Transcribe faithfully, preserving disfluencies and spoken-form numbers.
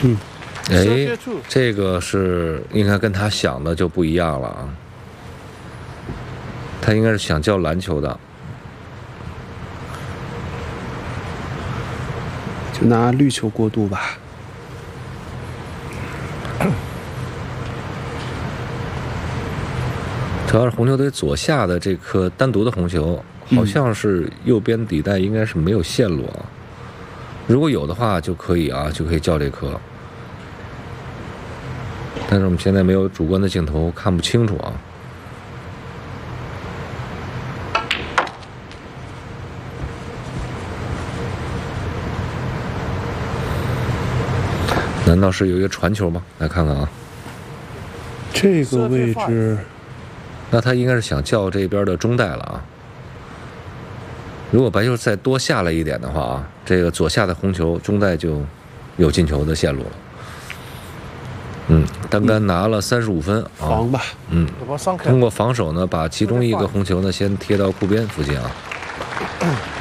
嗯， 哎，这个是应该跟他想的就不一样了啊。他应该是想叫篮球的， 就拿绿球过渡吧。 主要是红球队左下的这颗单独的红球，好像是右边底带应该是没有线路啊。如果有的话就可以啊，就可以叫这颗。但是我们现在没有主观的镜头，看不清楚啊。难道是有一个传球吗？来看看啊。 这个位置， 那他应该是想叫这边的中带了啊。如果白球再多下来一点的话啊，这个左下的红球中带就有进球的线路了。嗯，单杆拿了三十五分啊。 防吧。 嗯，通过防守呢，把其中一个红球呢先贴到库边附近啊。